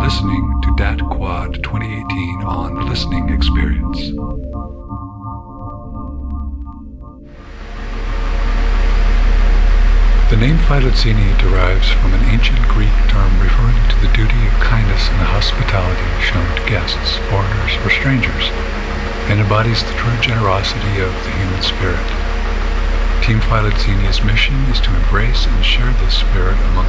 listening to Dat Quad 2018 on the Listening Experience. The name Philoxene derives from an ancient Greek term referring to the duty of kindness and hospitality shown to guests, foreigners, or strangers, and embodies the true generosity of the human spirit. Team Philoxene's mission is to embrace and share this spirit among